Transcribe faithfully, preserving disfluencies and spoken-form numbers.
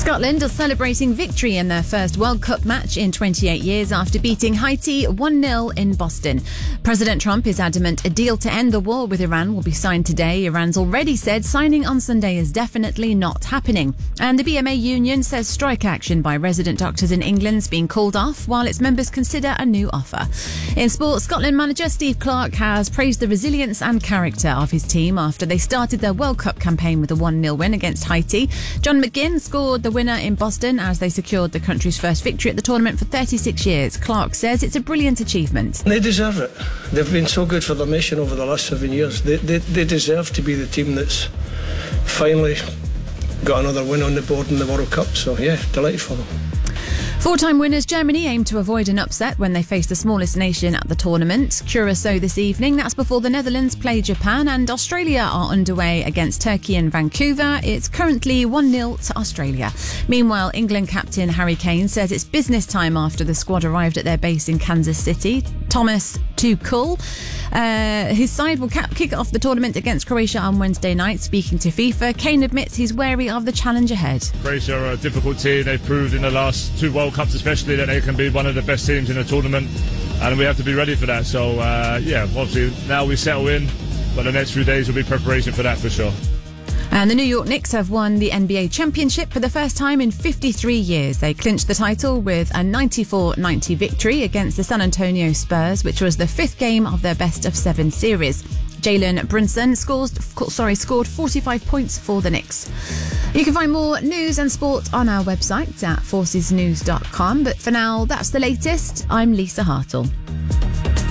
Scotland are celebrating victory in their first World Cup match in twenty-eight years after beating Haiti one nil in Boston. President Trump is adamant a deal to end the war with Iran will be signed today. Iran's already said signing on Sunday is definitely not happening. And the B M A union says strike action by resident doctors in England is being called off while its members consider a new offer. In sport, Scotland manager Steve Clarke has praised the resilience and character of his team after they started their World Cup campaign with a one nil win against Haiti. John McGinn scored the winner in Boston as they secured the country's first victory at the tournament for thirty-six years. Clarke says it's a brilliant achievement. They deserve it. They've been so good for their nation over the last seven years. They, they, they deserve to be the team that's finally got another win on the board in the World Cup. So, yeah, delighted for them. Four-time winners Germany aim to avoid an upset when they face the smallest nation at the tournament. Curacao this evening. That's before the Netherlands play Japan, and Australia are underway against Turkey in Vancouver. It's currently one nil to Australia. Meanwhile, England captain Harry Kane says it's business time after the squad arrived at their base in Kansas City. Thomas Tuchel, uh, his side will cap- kick off the tournament against Croatia on Wednesday night. Speaking to FIFA, Kane admits he's wary of the challenge ahead. Croatia are a difficult team. They've proved in the last two World Cups especially that they can be one of the best teams in the tournament, and we have to be ready for that. So uh, yeah, obviously now we settle in, but the next few days will be preparation for that for sure. And the New York Knicks have won the N B A championship for the first time in fifty-three years. They clinched the title with a ninety-four ninety victory against the San Antonio Spurs, which was the fifth game of their best of seven series. Jalen Brunson scores, sorry, scored forty-five points for the Knicks. You can find more news and sport on our website at forces news dot com. But for now, that's the latest. I'm Lisa Hartle.